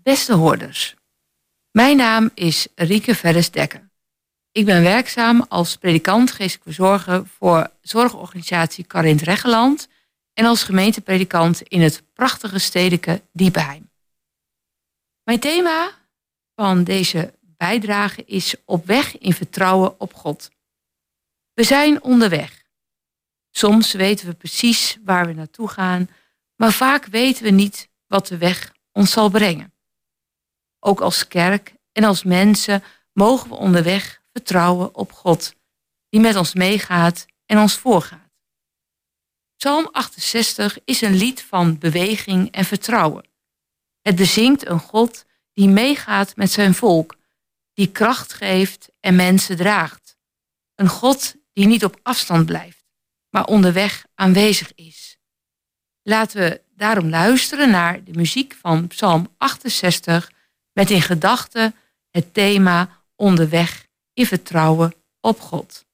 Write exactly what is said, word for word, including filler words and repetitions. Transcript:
Beste hoorders, mijn naam is Rieke Verres-Dekker. Ik ben werkzaam als predikant geestelijke zorgen voor zorgorganisatie Karint Reggeland en als gemeentepredikant in het prachtige stedelijke Diepenheim. Mijn thema van deze bijdrage is op weg in vertrouwen op God. We zijn onderweg. Soms weten we precies waar we naartoe gaan, maar vaak weten we niet wat de weg ons zal brengen. Ook als kerk en als mensen mogen we onderweg vertrouwen op God, die met ons meegaat en ons voorgaat. Psalm achtenzestig is een lied van beweging en vertrouwen. Het bezingt een God die meegaat met zijn volk, die kracht geeft en mensen draagt. Een God die niet op afstand blijft, maar onderweg aanwezig is. Laten we daarom luisteren naar de muziek van Psalm achtenzestig met in gedachten het thema onderweg in vertrouwen op God.